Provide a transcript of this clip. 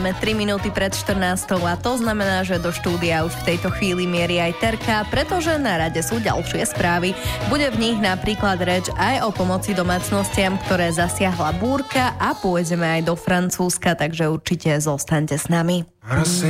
3 minúty pred 14 a to znamená, že do štúdia už v tejto chvíli mierí aj Terka, pretože na rade sú ďalšie správy. Bude v nich napríklad reč aj o pomoci domácnostiam, ktoré zasiahla búrka a pôjdeme aj do Francúzska, takže určite zostaňte s nami.